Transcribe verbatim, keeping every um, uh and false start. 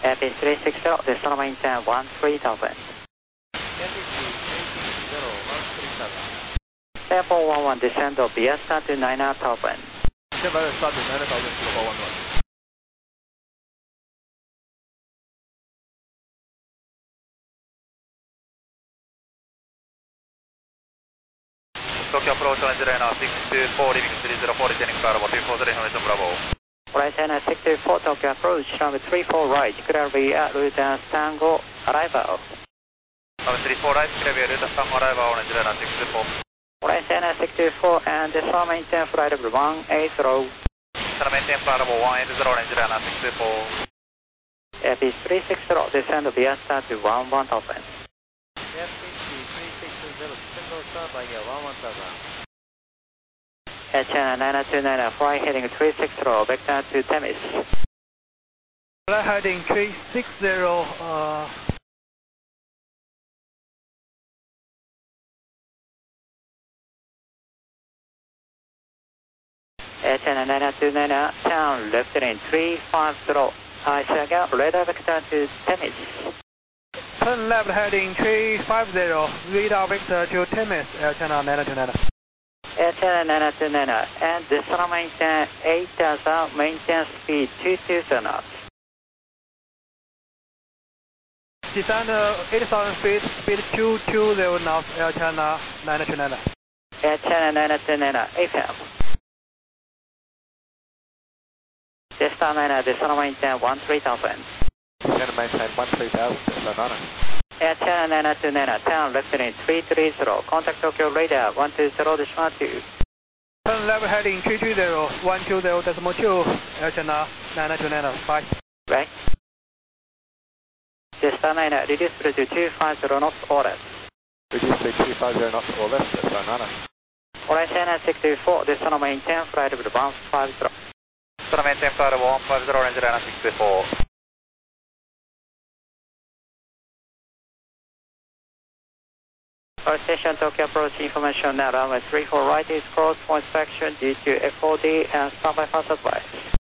A P three six zero, descend maintain one three thousand. Airport one one, descend via start to nine thousand. Via start to nine thousand, Singapore one one. Tokyo approach on Liner six two four, leaving three zero four, returning Bravo, two four zero information Bravo. Right, Liner six two four, Tokyo approach, runway three four right, clear via Luton Tango, arrival. Runway three four right, clear via Luton Tango, arrival, Orange Liner six two four. Right, Liner six two four, and descend maintain flight level one eight zero. Descend maintain flight level one eight zero, Orange Liner six two four. A P three six zero, descend via start to one one thousand. F P three six zero, single start by one one thousand. H N nine two nine, fly heading three six zero, vector to Temis. Fly heading three six zero, uh... H N nine two nine, turn left in three five zero, I say again, radar vector to Temis. Turn left heading three five zero, radar vector to Temis, Air China nine two nine. Air China nine two nine, and descend maintain eight thousand, maintain speed two two zero knots. Descend uh, eight thousand feet, speed two two zero knots, Air China nine two nine. Air China nine two nine, F M. Descend nine, descend maintain one three thousand. Descend maintain one three thousand, descend nine. Air China nine two nine, turn left in three three zero, contact Tokyo radar one two zero decimal two. Turn left heading three three zero, one two zero decimal two, Air China nine two nine, bye. Right. Descend nine, reduce speed to two five zero knots or less. Reduce speed two five zero knots or less, descend nine. Alright, China six two four, descend maintain flight level one five zero. Descend maintain flight level one five zero, Orange Liner six two four. Our station Tokyo approach information now, runway three four right is closed for inspection due to F O D and standby fast advice.